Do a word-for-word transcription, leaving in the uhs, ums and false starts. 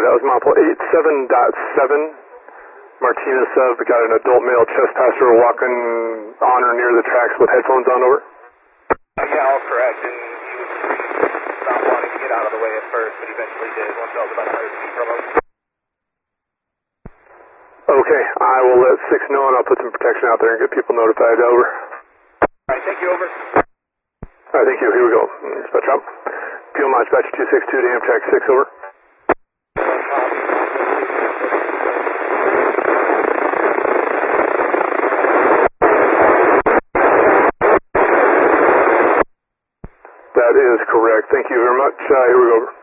that was model eight seven point seven. Martinez sub, got an adult male trespasser walking on or near the tracks with headphones on, over. Yeah, all correct, and he was not wanting to get out of the way at first, but eventually did once I was about one hundred feet from him. Okay, I will let six know and I'll put some protection out there and get people notified, over. Alright, thank you, over. Alright, thank you, here we go. Dispatch up. Fuel Launch Batch two six two to Amtrak six, over. That is correct. Thank you very much. Uh, here we go.